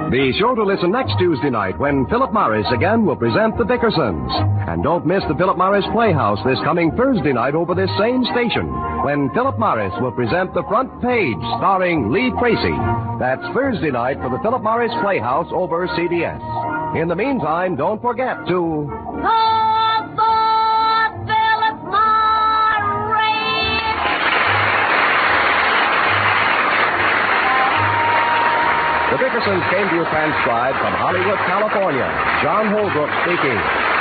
Be sure to listen next Tuesday night when Philip Morris again will present The Dickersons. And don't miss the Philip Morris Playhouse this coming Thursday night over this same station when Philip Morris will present The Front Page starring Lee Tracy. That's Thursday night for the Philip Morris Playhouse over CBS. In the meantime, don't forget to... The Dickersons came to you transcribed from Hollywood, California. John Holbrook speaking.